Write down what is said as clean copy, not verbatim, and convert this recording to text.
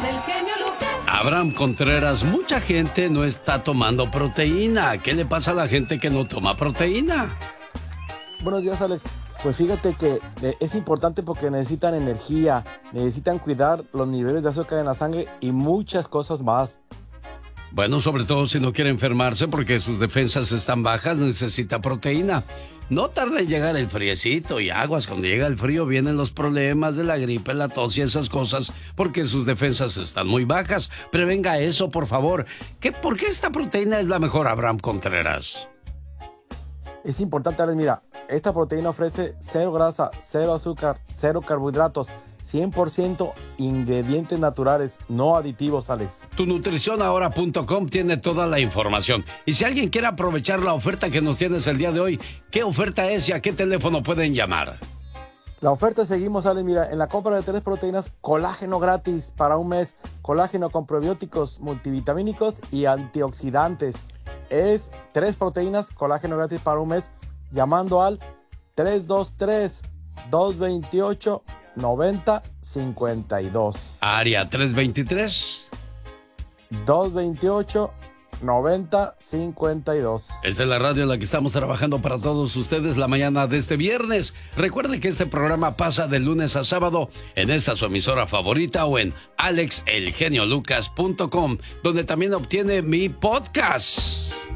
del genio Lucas. Abraham Contreras, mucha gente no está tomando proteína. ¿Qué le pasa a la gente que no toma proteína? Buenos días, Alex. Pues fíjate que es importante porque necesitan energía, necesitan cuidar los niveles de azúcar en la sangre y muchas cosas más. Bueno, sobre todo si no quiere enfermarse porque sus defensas están bajas, necesita proteína. No tarda en llegar el friecito y aguas. Cuando llega el frío vienen los problemas de la gripe, la tos y esas cosas porque sus defensas están muy bajas. Prevenga eso, por favor. ¿Por qué esta proteína es la mejor, Abraham Contreras? Es importante, Alex, mira, esta proteína ofrece 0 grasa, 0 azúcar, 0 carbohidratos, 100% ingredientes naturales, no aditivos, Alex. TuNutricionAhora.com tiene toda la información. Y si alguien quiere aprovechar la oferta que nos tienes el día de hoy, ¿qué oferta es y a qué teléfono pueden llamar? La oferta seguimos, Alex, mira, en la compra de 3 proteínas, colágeno gratis para un mes, colágeno con probióticos, multivitamínicos y antioxidantes. Es 3 proteínas, colágeno gratis para un mes, llamando al 323-228-9052. Área 323. 228-9052. Esta es la radio en la que estamos trabajando para todos ustedes la mañana de este viernes. Recuerde que este programa pasa de lunes a sábado en esta su emisora favorita o en alexelgeniolucas.com, donde también obtiene mi podcast.